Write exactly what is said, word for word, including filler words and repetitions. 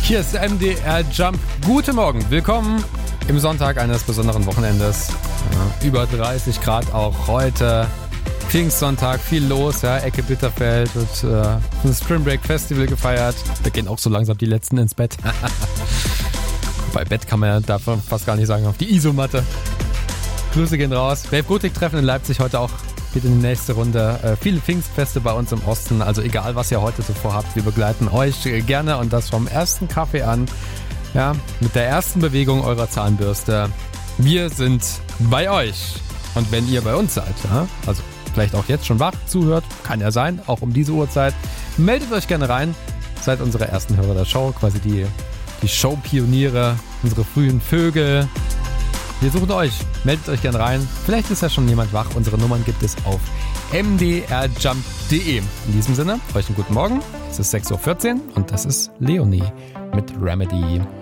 Hier ist M D R Jump. Guten Morgen, willkommen im Sonntag eines besonderen Wochenendes. Ja, über dreißig Grad auch heute. Pfingstsonntag, viel los, ja, Ecke Bitterfeld wird äh, ein Spring Break Festival gefeiert. Da gehen auch so langsam die Letzten ins Bett. Bei Bett kann man ja davon fast gar nicht sagen, auf die Isomatte. Grüße gehen raus. Babe Gothic treffen in Leipzig heute auch. Geht in die nächste Runde. Äh, viele Pfingstfeste bei uns im Osten. Also egal, was ihr heute so vorhabt, wir begleiten euch gerne und das vom ersten Kaffee an. Ja, mit der ersten Bewegung eurer Zahnbürste. Wir sind bei euch. Und wenn ihr bei uns seid, ja, also vielleicht auch jetzt schon wach zuhört, kann ja sein, auch um diese Uhrzeit, meldet euch gerne rein. Seid unsere ersten Hörer der Show, quasi die, die Show-Pioniere, unsere frühen Vögel. Wir suchen euch, meldet euch gerne rein. Vielleicht ist ja schon jemand wach. Unsere Nummern gibt es auf m d r jump punkt d e. In diesem Sinne, euch einen guten Morgen. Es ist sechs Uhr vierzehn und das ist Leonie mit Remedy.